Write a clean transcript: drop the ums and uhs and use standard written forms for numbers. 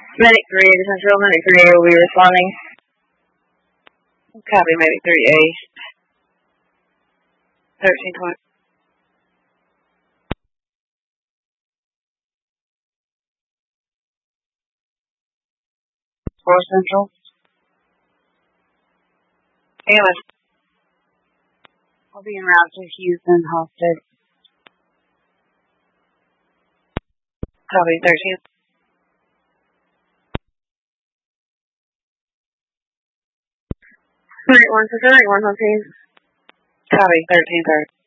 Medic 3 to Central. Medic 3A will be responding. Copy, Medic 3A. 1320. 4 Central. AMS. I'll be en route to Houston, Halstead. Copy, 13. Night 1 Central, Night 1 on team. Copy, 1330.